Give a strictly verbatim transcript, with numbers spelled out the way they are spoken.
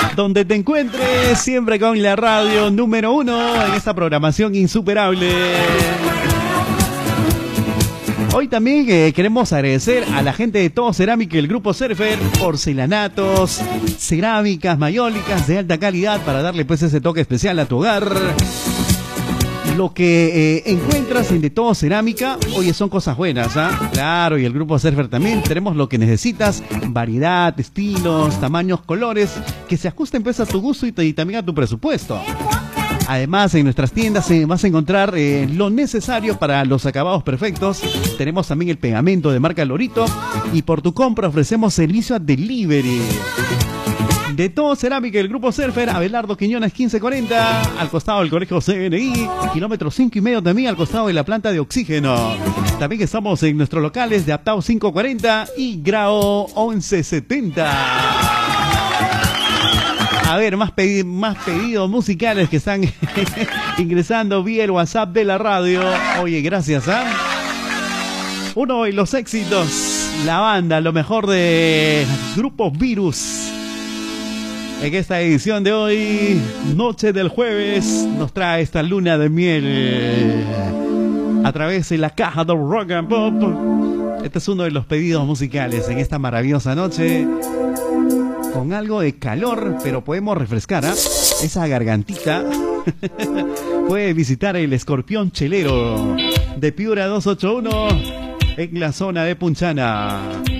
donde te encuentres, siempre con la radio número uno en esta programación insuperable. Hoy también eh, queremos agradecer a la gente de Todo Cerámica y el Grupo Surfer, porcelanatos, cerámicas, mayólicas de alta calidad para darle pues ese toque especial a tu hogar. Lo que eh, encuentras en De Todo Cerámica, oye, son cosas buenas, ¿ah? ¿eh? Claro, y el Grupo Surfer también. Tenemos lo que necesitas, variedad, estilos, tamaños, colores, que se ajusten pues a tu gusto y, y también a tu presupuesto. Además, en nuestras tiendas eh, vas a encontrar eh, lo necesario para los acabados perfectos. Tenemos también el pegamento de marca Lorito y por tu compra ofrecemos servicio a delivery. De Todo Cerámica, el Grupo Surfer, Abelardo Quiñones quince cuarenta, al costado del Colegio C N I, kilómetro cinco y medio también al costado de la planta de oxígeno. También estamos en nuestros locales de Aptao cinco cuarenta y Grao once setenta. A ver, más, pedi más pedidos musicales que están ingresando vía el WhatsApp de la radio. Oye, gracias, ¿ah? ¿eh? Uno de los éxitos, la banda, lo mejor de Grupo Virus. En esta edición de hoy, noche del jueves, nos trae esta luna de miel a través de la caja de Rock and Pop. Este es uno de los pedidos musicales en esta maravillosa noche. Con algo de calor, pero podemos refrescar, ¿eh? Esa gargantita. Puede visitar el Escorpión Chelero de Piura doscientos ochenta y uno en la zona de Punchana.